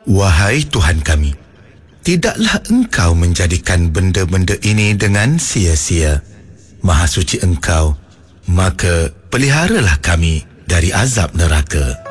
Wahai Tuhan kami, tidaklah Engkau menjadikan benda-benda ini dengan sia-sia. Maha suci Engkau, maka peliharalah kami dari azab neraka.